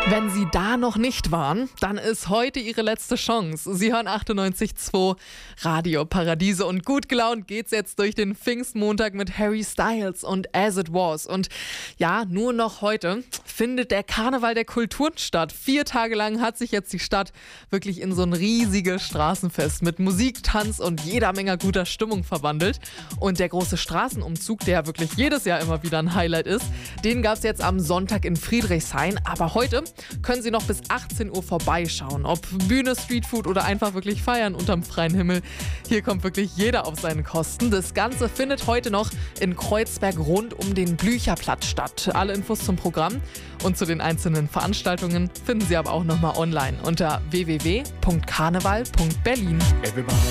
Wenn Sie da noch nicht waren, dann ist heute Ihre letzte Chance. Sie hören 98.2 Radio Paradiese und gut gelaunt geht's jetzt durch den Pfingstmontag mit Harry Styles und As It Was. Und ja, nur noch heute findet der Karneval der Kulturen statt. 4 Tage lang hat sich jetzt die Stadt wirklich in so ein riesiges Straßenfest mit Musik, Tanz und jeder Menge guter Stimmung verwandelt. Und der große Straßenumzug, der wirklich jedes Jahr immer wieder ein Highlight ist, den gab's jetzt am Sonntag in Friedrichshain. Aber heute können Sie noch bis 18 Uhr vorbeischauen. Ob Bühne, Streetfood oder einfach wirklich feiern unterm freien Himmel. Hier kommt wirklich jeder auf seine Kosten. Das Ganze findet heute noch in Kreuzberg rund um den Blücherplatz statt. Alle Infos zum Programm und zu den einzelnen Veranstaltungen finden Sie aber auch nochmal online unter www.karneval.berlin.